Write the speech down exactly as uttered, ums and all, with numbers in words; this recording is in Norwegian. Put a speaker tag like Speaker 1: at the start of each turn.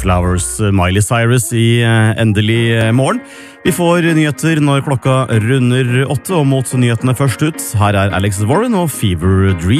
Speaker 1: Flowers, Miley Cyrus i endelig morgen. Vi får nyheter når klokka runder åtte, og mot nyhetene først ut. Her er Alex Warren og Fever Dream.